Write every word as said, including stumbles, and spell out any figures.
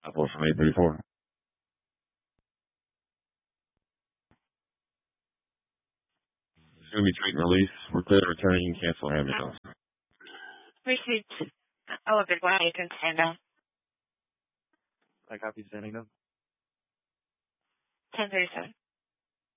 Support from eight thirty-four. It's going to be treat and release. We're clear to return. You can cancel and have it. Received. Olympic one, you can stand down. I copy standing down. ten thirty-seven.